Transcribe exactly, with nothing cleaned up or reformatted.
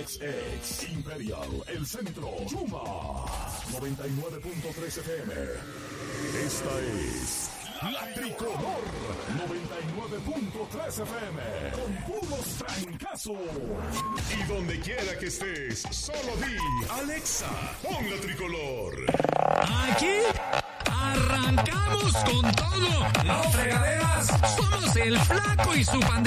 Ex, ex, Imperial, El Centro, Yuma, noventa y nueve punto tres F M. Esta es La Tricolor, noventa y nueve punto tres F M, con puros trancazos. Y donde quiera que estés, solo di, Alexa, pon La Tricolor. Aquí arrancamos con todo. No fregaderas, somos el Flaco y su pandilla.